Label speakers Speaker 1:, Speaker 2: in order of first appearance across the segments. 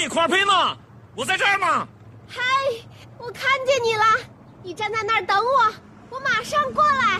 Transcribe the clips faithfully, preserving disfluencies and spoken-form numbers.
Speaker 1: 嘿，库尔佩娜，我在这儿呢。
Speaker 2: 嗨，我看见你了，你站在那儿等我，我马上过来。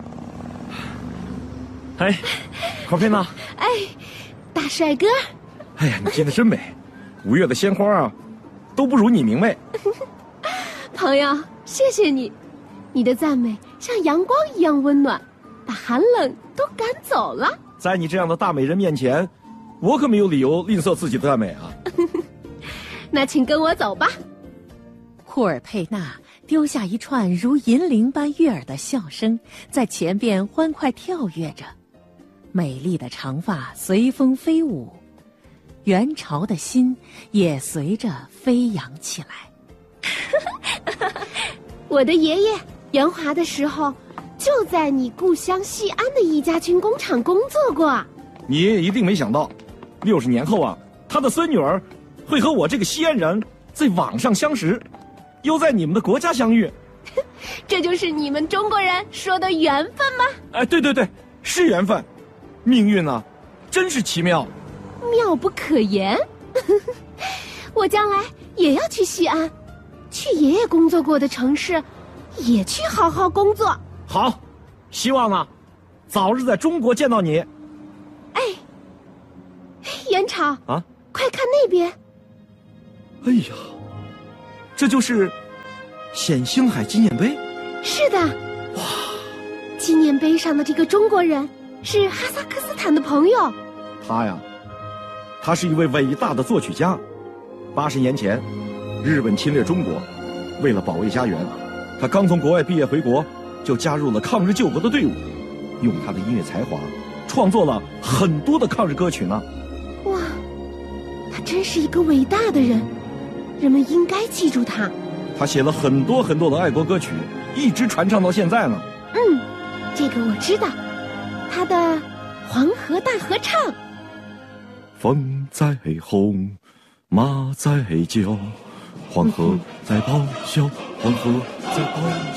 Speaker 1: 哎，库尔佩娜。
Speaker 2: 哎，大帅哥。
Speaker 1: 哎呀，你真的真美，五月的鲜花啊，都不如你明媚。
Speaker 2: 朋友，谢谢你，你的赞美像阳光一样温暖，把寒冷都赶走了。
Speaker 1: 在你这样的大美人面前，我可没有理由吝啬自己的赞美啊。
Speaker 2: 那请跟我走吧。
Speaker 3: 库尔佩娜丢下一串如银铃般悦耳的笑声，在前边欢快跳跃着，美丽的长发随风飞舞，元朝的心也随着飞扬起来。
Speaker 2: 我的爷爷元华的时候，就在你故乡西安的一家军工厂工作过。
Speaker 1: 你爷爷一定没想到，六十年后啊，他的孙女儿会和我这个西安人在网上相识，又在你们的国家相遇。
Speaker 2: 这就是你们中国人说的缘分吗？
Speaker 1: 哎，对对对，是缘分，命运呢、啊，真是奇妙，
Speaker 2: 妙不可言。我将来也要去西安，去爷爷工作过的城市，也去好好工作。
Speaker 1: 好，希望呢，早日在中国见到你。
Speaker 2: 哎，元朝
Speaker 1: 啊，
Speaker 2: 快看那边！
Speaker 1: 哎呀，这就是显星海纪念碑。
Speaker 2: 是的，哇，纪念碑上的这个中国人是哈萨克斯坦的朋友。
Speaker 1: 他呀，他是一位伟大的作曲家。八十年前，日本侵略中国，为了保卫家园，他刚从国外毕业回国，就加入了抗日救国的队伍，用他的音乐才华，创作了很多的抗日歌曲呢。
Speaker 2: 哇，他真是一个伟大的人，人们应该记住他。
Speaker 1: 他写了很多很多的爱国歌曲，一直传唱到现在呢。
Speaker 2: 嗯，这个我知道，他的《黄河大合唱》。
Speaker 1: 风在轰，马在叫，黄河在咆哮，黄河在咆哮。